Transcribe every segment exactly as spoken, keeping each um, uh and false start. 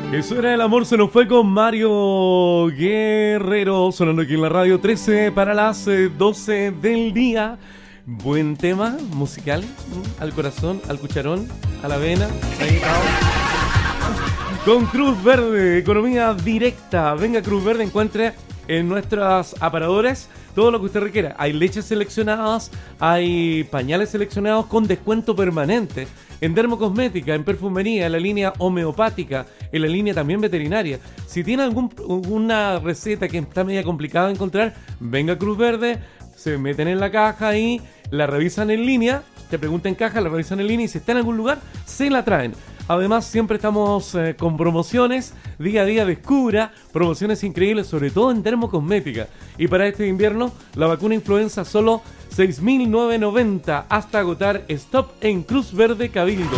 Eso era El amor se nos fue con Mario Guerrero, sonando aquí en la radio. Trece para las eh, doce del día. Buen tema musical, ¿m? Al corazón, al cucharón, a la vena. Ahí estamos. Con Cruz Verde, economía directa. Venga, Cruz Verde, encuentre en nuestros aparadores todo lo que usted requiera. Hay leches seleccionadas, hay pañales seleccionados con descuento permanente. En dermocosmética, en perfumería, en la línea homeopática, en la línea también veterinaria. Si tiene algún, alguna receta que está media complicada de encontrar, venga a Cruz Verde, se meten en la caja y la revisan en línea, te preguntan en caja, la revisan en línea y si está en algún lugar, se la traen. Además, siempre estamos eh, con promociones, día a día descubra promociones increíbles, sobre todo en dermocosmética. Y para este invierno, la vacuna influenza solo seis mil novecientos noventa hasta agotar stock en Cruz Verde Cabildo.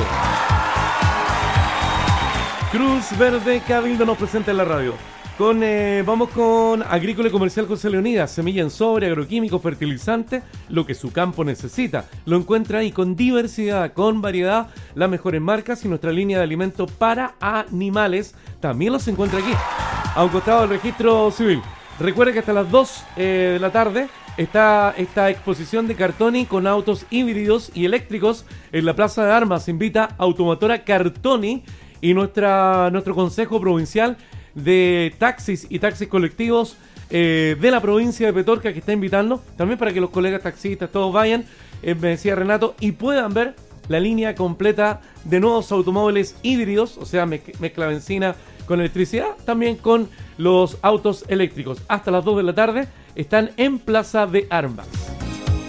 Cruz Verde Cabildo nos presenta en la radio. Con, eh, vamos con Agrícola y Comercial José Leonidas, semilla en sobre, agroquímico, fertilizante, lo que su campo necesita. Lo encuentra ahí con diversidad, con variedad, las mejores marcas y nuestra línea de alimentos para animales también los encuentra aquí, a un costado del registro civil. Recuerda que hasta las dos eh, de la tarde está esta exposición de Cartoni con autos híbridos y eléctricos en la Plaza de Armas. Invita Automotora Cartoni y nuestra, nuestro Consejo Provincial de Taxis y Taxis Colectivos eh, de la provincia de Petorca, que está invitando también para que los colegas taxistas todos vayan, eh, me decía Renato, y puedan ver la línea completa de nuevos automóviles híbridos, o sea, mezc- mezcla benzina con electricidad, también con los autos eléctricos. Hasta las dos de la tarde están en Plaza de Armas.